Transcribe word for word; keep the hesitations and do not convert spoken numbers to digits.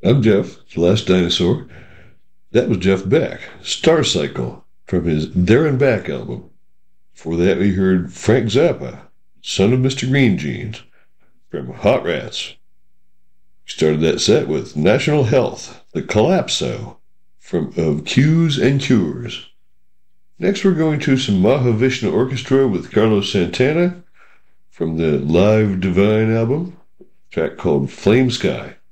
I'm Jeff, the last dinosaur. That was Jeff Beck, Star Cycle, from his There and Back album. Before that, we heard Frank Zappa, Son of Mister Green Jeans, from Hot Rats. We started that set with National Health, the Calypso, from Of Cues and Cures. Next, we're going to some Mahavishnu Orchestra with Carlos Santana from the Live Divine album, a track called Flame Sky.